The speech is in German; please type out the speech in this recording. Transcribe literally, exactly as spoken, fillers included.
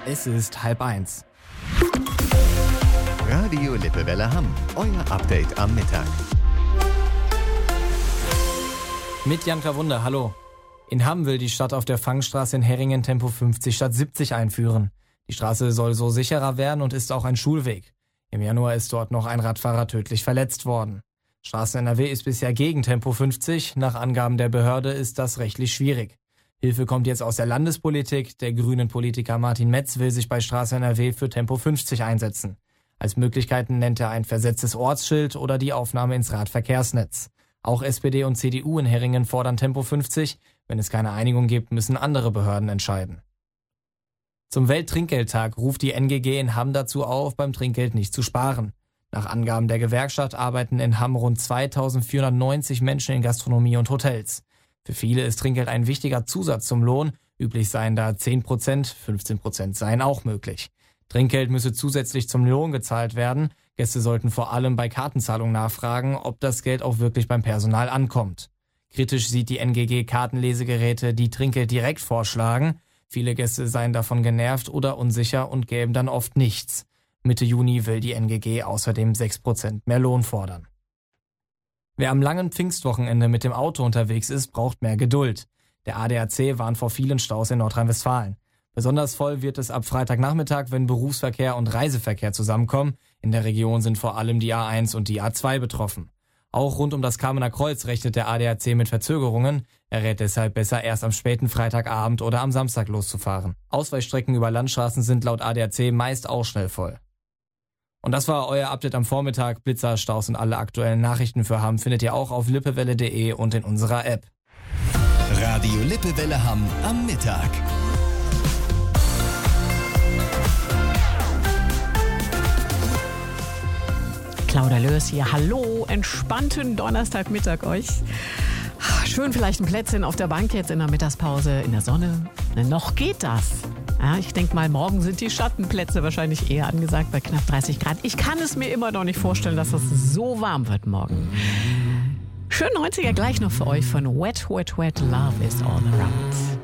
Es ist halb eins. Radio Lippewelle Hamm, euer Update am Mittag. Mit Jan Krawunde, hallo. In Hamm will die Stadt auf der Fangstraße in Herringen Tempo fünfzig statt siebzig einführen. Die Straße soll so sicherer werden und ist auch ein Schulweg. Im Januar ist dort noch ein Radfahrer tödlich verletzt worden. Straßen-N R W ist bisher gegen Tempo fünfzig. Nach Angaben der Behörde ist das rechtlich schwierig. Hilfe kommt jetzt aus der Landespolitik. Der grünen Politiker Martin Metz will sich bei Straßen-N R W für Tempo fünfzig einsetzen. Als Möglichkeiten nennt er ein versetztes Ortsschild oder die Aufnahme ins Radverkehrsnetz. Auch S P D und C D U in Herringen fordern Tempo fünfzig. Wenn es keine Einigung gibt, müssen andere Behörden entscheiden. Zum Welttrinkgeldtag ruft die N G G in Hamm dazu auf, beim Trinkgeld nicht zu sparen. Nach Angaben der Gewerkschaft arbeiten in Hamm rund zweitausendvierhundertneunzig Menschen in Gastronomie und Hotels. Für viele ist Trinkgeld ein wichtiger Zusatz zum Lohn. Üblich seien da zehn Prozent, fünfzehn Prozent seien auch möglich. Trinkgeld müsse zusätzlich zum Lohn gezahlt werden. Gäste sollten vor allem bei Kartenzahlung nachfragen, ob das Geld auch wirklich beim Personal ankommt. Kritisch sieht die N G G Kartenlesegeräte, die Trinkgeld direkt vorschlagen. Viele Gäste seien davon genervt oder unsicher und gäben dann oft nichts. Mitte Juni will die N G G außerdem sechs Prozent mehr Lohn fordern. Wer am langen Pfingstwochenende mit dem Auto unterwegs ist, braucht mehr Geduld. Der A D A C warnt vor vielen Staus in Nordrhein-Westfalen. Besonders voll wird es ab Freitagnachmittag, wenn Berufsverkehr und Reiseverkehr zusammenkommen. In der Region sind vor allem die A eins und die A zwei betroffen. Auch rund um das Kamener Kreuz rechnet der A D A C mit Verzögerungen. Er rät deshalb besser, erst am späten Freitagabend oder am Samstag loszufahren. Ausweichstrecken über Landstraßen sind laut A D A C meist auch schnell voll. Und das war euer Update am Vormittag. Blitzer, Staus und alle aktuellen Nachrichten für Hamm findet ihr auch auf lippewelle punkt de und in unserer App. Radio Lippewelle Hamm am Mittag. Claudia Lörs hier. Hallo, entspannten Donnerstagmittag euch. Schön vielleicht ein Plätzchen auf der Bank jetzt in der Mittagspause, in der Sonne. Noch geht das. Ja, ich denke mal, morgen sind die Schattenplätze wahrscheinlich eher angesagt bei knapp dreißig Grad. Ich kann es mir immer noch nicht vorstellen, dass es so warm wird morgen. Schön neunziger gleich noch für euch von Wet, Wet, Wet, Love is all around.